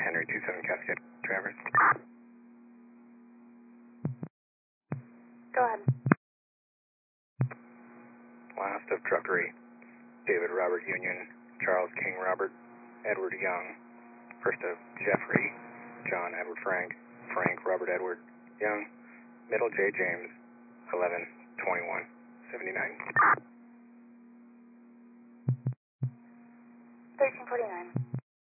Henry 27 Cascade, Travers. Go ahead. Last of Truckery, David Robert Union, Charles King Robert, Edward Young. First of Jeffrey, John Edward Frank, Frank Robert Edward Young, Middle J James, 11/21/79. 1349.